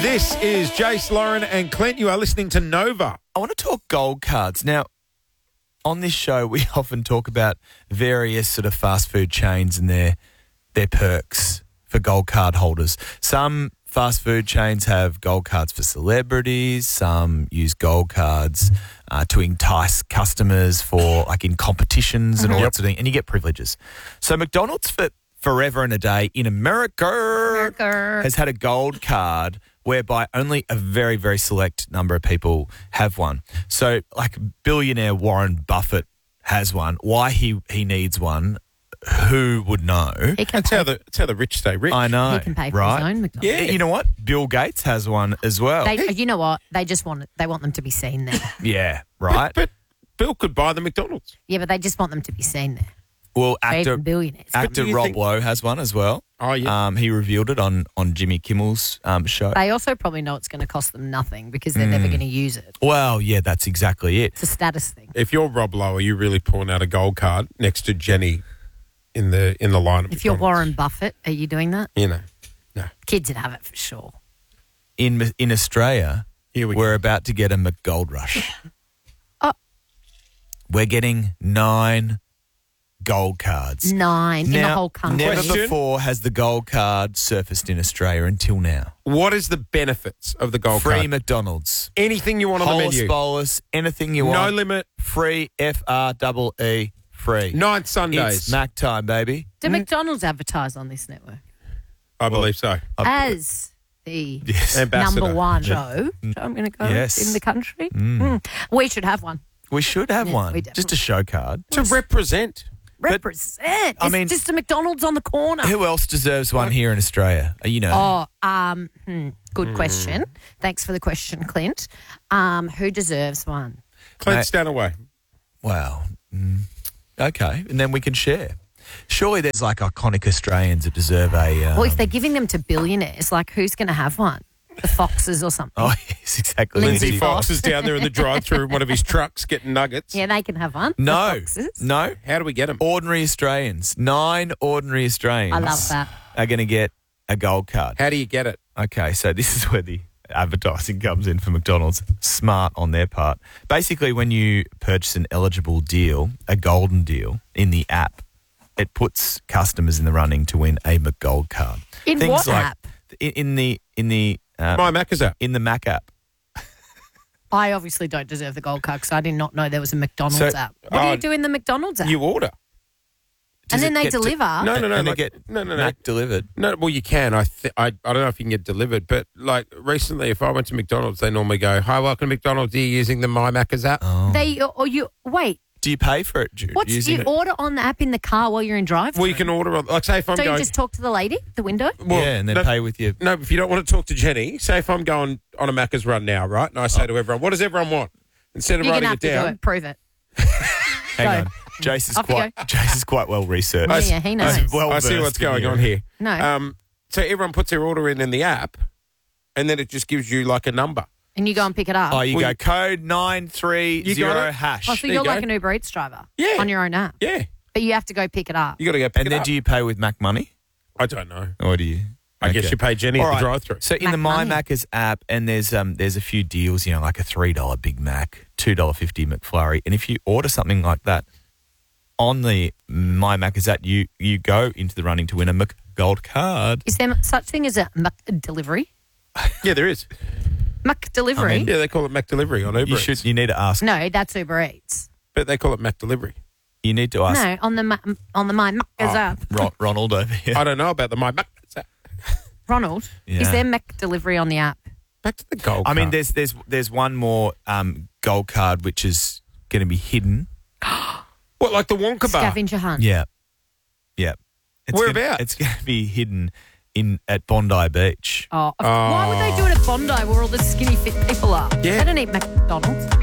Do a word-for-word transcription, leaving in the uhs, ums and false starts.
This is Jace, Lauren and Clint. You are listening to Nova. I want to talk gold cards. Now, on this show, we often talk about various sort of fast food chains and their their perks for gold card holders. Some fast food chains have gold cards for celebrities. Some use gold cards uh, to entice customers for, like, in competitions and all Yep. that sort of thing. And you get privileges. So McDonald's for forever and a day in America, America. has had a gold card whereby only a very, very select number of people have one. So, like, billionaire Warren Buffett has one. Why he, he needs one, who would know? He can That's pay, how the that's how the rich stay rich. I know. he can pay for right? his own McDonald's. Yeah, you know what? Bill Gates has one as well. They, you know what? They just want it. They want them to be seen there. yeah, right. But Bill could buy the McDonald's. Yeah, but they just want them to be seen there. well, They're actor even billionaires. actor do you Rob think- Lowe has one as well. Oh, yeah. Um, he revealed it on on Jimmy Kimmel's um, show. They also probably know it's going to cost them nothing because they're never going to use it. Well, yeah, that's exactly it. It's a status thing. If you're Rob Lowe, are you really pulling out a gold card next to Jenny in the in the line of If you're McDonald's? Warren Buffett, are you doing that? You know. No. Kids would have it for sure. In in Australia, Here we we're go. about to get a McGold rush. Oh. We're getting nine gold cards. Nine in the Now, whole country. Never Question? before has the gold card surfaced in Australia until now. What is the benefits of the gold Free card? McDonald's. Anything you want on the Hollis menu. bolus, anything you No want. limit. Free, F R E E, free. Nine Sundays. It's Mac time, baby. Do McDonald's advertise on this network I believe so. as the Yes. Ambassador. number one show? I'm going to go Yes. in the country. Mm. We should have one. We should have Yeah, one. we Just a show card. To represent. Represent. I it's mean- just a McDonald's on the corner. Who else deserves one here in Australia? Uh, You know. Oh, um, hmm, good question. Thanks for the question, Clint. Um, who deserves one? Clint, Mate. stand away. Wow. Mm. Okay. And then we can share. Surely there's like iconic Australians that deserve a. Um, Well, if they're giving them to billionaires, like who's going to have one? The Foxes or something. oh, yes, exactly. Lindsay Lindsay Fox. Fox is down there in the drive-through in one of his trucks getting nuggets. Yeah, they can have one. The No. Foxes. No. How do we get them? Ordinary Australians. Nine ordinary Australians. I love that. Are going to get a gold card. How do you get it? Okay, so this is where the advertising comes in for McDonald's. Smart on their part. Basically, when you purchase an eligible deal, a golden deal, in the app, it puts customers in the running to win a McGold card. In what app? In, in the in the uh, My Macca's app. in the Mac app. I obviously don't deserve the gold card because I did not know there was a McDonald's So- app. What do Oh, you do in the McDonald's app? You order. Does and then it they get to- deliver. No, no, no. and they like- get no, no, no. Mac delivered. No, well, you can. I, th- I I don't know if you can get delivered, but like recently, if I went to McDonald's, they normally go, "Hi, welcome to McDonald's. Are you using the My Macca's app?" Oh. They or you wait. Do you pay for it, Jude? What's using you it? order on the app in the car while you're in drive? Well, you can order. on- Like, say if I'm So going. you just talk to the lady at the window. well, yeah, and then no, pay with your. No, if you don't want to talk to Jenny, say if I'm going on a Macca's run now, right? And I say to everyone, "What does everyone want?" Instead of You're writing gonna have it to down, do it. Prove it. Hang Go. on. Jace is Off you quite. go. Jace is quite well researched. Yeah, yeah, he knows. He's well I see versed what's in going here. on here. No. Um, so everyone puts their order in in the app, and then it just gives you like a number. And you go and pick it up. Oh, you Well, go you- code nine three You got zero it? hash. Oh, so There you're you like go. an Uber Eats driver Yeah. on your own app. Yeah, But you have to go pick it up. you got to go pick and it then up. do you pay with Mac Money? I don't know. Or do you? I guess Okay. you pay Jenny All at the right. drive-through. So in Mac the My Money. Macca's app, and there's um there's a few deals, you know, like a three dollar Big Mac, two dollar fifty McFlurry, and if you order something like that on the My Macca's app, you you go into the running to win a McGold card. Is there such thing as a Mac delivery? Yeah, there is. Mac delivery? I mean- Yeah, they call it Mac Delivery on Uber You Eats. should. You need to ask. No, that's Uber Eats. But they call it Mac Delivery. You need to ask No, on the Ma- on the My Macca's Oh. app. Ron, Ronald over here. I don't know about the My Mac. Ronald, Yeah. is there Mac delivery on the app? Back to the gold I mean, card. there's there's there's one more um, gold card which is going to be hidden. What, like the Wonka bar? Scavenger hunt. Yeah, yeah. It's Whereabouts? Gonna, it's going to be hidden in at Bondi Beach. Oh, of- why would they do it at Bondi where all the skinny fit people are? Yeah. They don't eat McDonald's.